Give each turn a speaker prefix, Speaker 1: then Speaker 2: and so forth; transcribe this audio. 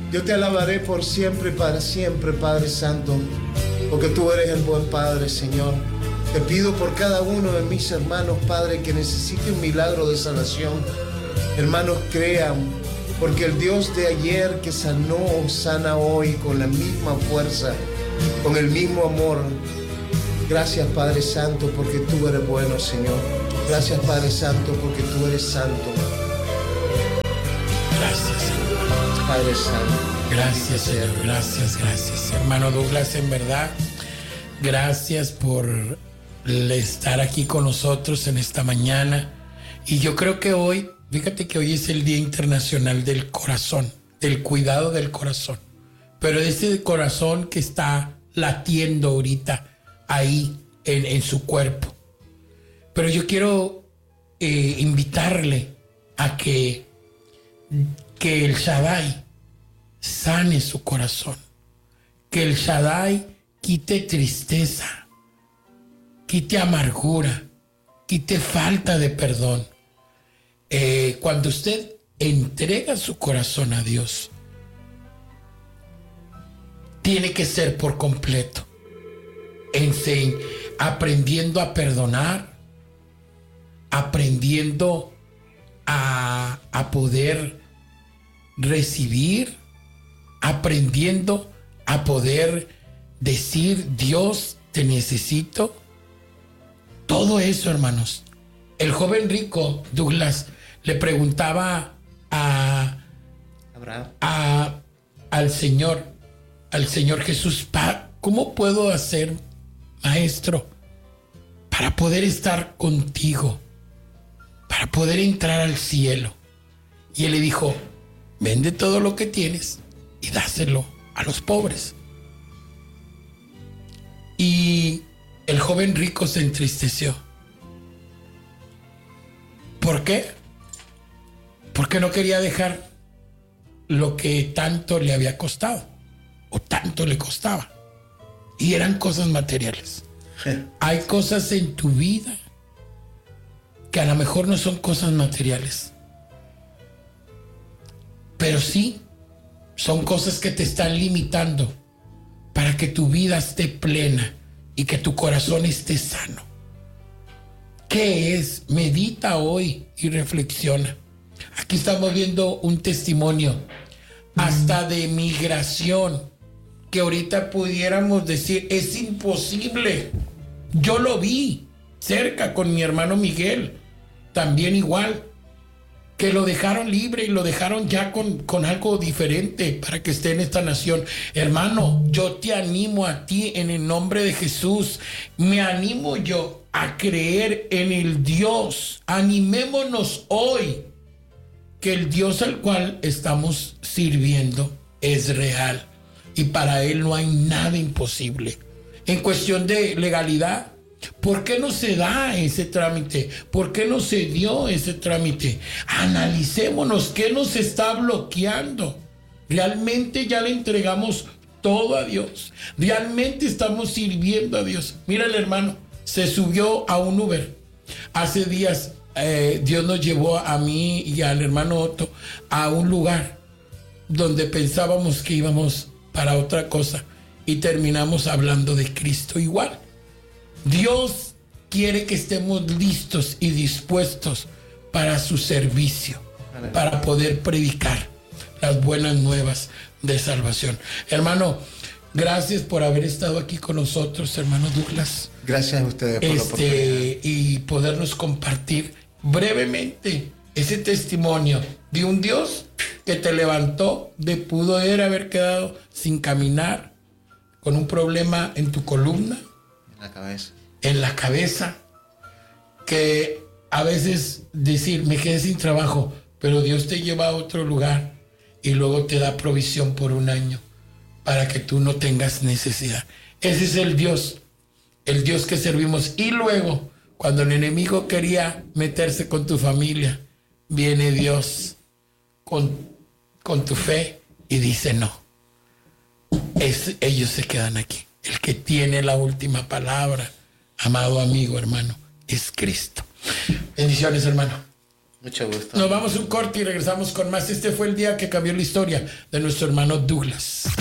Speaker 1: Yo te alabaré por siempre y para siempre, Padre Santo, porque tú eres el buen Padre, Señor. Te pido por cada uno de mis hermanos, Padre, que necesite un milagro de sanación. Hermanos, crean, porque el Dios de ayer que sanó, sana hoy con la misma fuerza, con el mismo amor. Gracias, Padre Santo, porque tú eres bueno, Señor. Gracias, Padre Santo, porque tú eres santo.
Speaker 2: Gracias, Señor.
Speaker 1: Padre Santo.
Speaker 2: Gracias, Señor. Gracias. Hermano Douglas, en verdad, gracias por estar aquí con nosotros en esta mañana. Y yo creo que hoy, fíjate que hoy es el Día Internacional del Corazón, del cuidado del corazón. Pero ese corazón que está latiendo ahorita ahí en su cuerpo. Pero yo quiero invitarle a que el Shaddai sane su corazón, que el Shaddai quite tristeza, quite amargura, quite falta de perdón. Cuando usted entrega su corazón a Dios, tiene que ser por completo, aprendiendo a perdonar, aprendiendo a poder recibir, aprendiendo a poder decir, Dios, te necesito. Todo eso, hermanos. El joven rico, Douglas, le preguntaba al Señor Jesús, ¿cómo puedo hacer, maestro, para poder estar contigo, para poder entrar al cielo? Y él le dijo, vende todo lo que tienes y dáselo a los pobres. Y el joven rico se entristeció. ¿Por qué? Porque no quería dejar lo que tanto le había costado, o tanto le costaba. Y eran cosas materiales. Hay cosas en tu vida que a lo mejor no son cosas materiales, pero sí son cosas que te están limitando para que tu vida esté plena y que tu corazón esté sano. ¿Qué es? Medita hoy y reflexiona. Aquí estamos viendo un testimonio hasta de migración, que ahorita pudiéramos decir, es imposible. Yo lo vi cerca con mi hermano Miguel, también igual, que lo dejaron libre y lo dejaron ya con algo diferente para que esté en esta nación. Hermano, yo te animo a ti en el nombre de Jesús. Me animo yo a creer en el Dios. Animémonos hoy, que el Dios al cual estamos sirviendo es real y para Él no hay nada imposible. En cuestión de legalidad, ¿por qué no se da ese trámite? ¿Por qué no se dio ese trámite? Analicémonos, ¿qué nos está bloqueando? ¿Realmente ya le entregamos todo a Dios? ¿Realmente estamos sirviendo a Dios? Mira, el hermano se subió a un Uber. Hace días Dios nos llevó a mí y al hermano Otto a un lugar donde pensábamos que íbamos para otra cosa y terminamos hablando de Cristo igual. Dios quiere que estemos listos y dispuestos para su servicio, para poder predicar las buenas nuevas de salvación. Hermano, gracias por haber estado aquí con nosotros, hermano Douglas.
Speaker 1: Gracias a ustedes por la oportunidad.
Speaker 2: Y podernos compartir brevemente ese testimonio de un Dios que te levantó de poder haber quedado sin caminar, con un problema en tu columna, en la cabeza, que a veces decir, me quedé sin trabajo, pero Dios te lleva a otro lugar y luego te da provisión por un año para que tú no tengas necesidad. Ese es el Dios que servimos. Y luego, cuando el enemigo quería meterse con tu familia, viene Dios con tu fe y dice no. Ellos se quedan aquí. El que tiene la última palabra, amado amigo, hermano, es Cristo. Bendiciones, hermano.
Speaker 1: Mucho gusto.
Speaker 2: Nos vamos a un corte y regresamos con más. Este fue el día que cambió la historia de nuestro hermano Douglas.